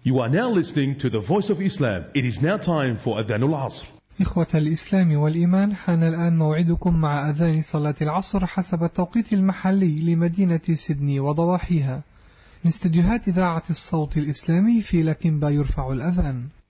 You are now listening to the Voice of Islam. It is now time for Adhan al-Asr. إخوة الإسلام والإيمان، حان الآن موعدكم مع أذان صلاة العصر حسب التوقيت المحلي لمدينة سيدني وضواحيها. من استديوهات إذاعة الصوت الإسلامي في لكنبا يرفع الأذان.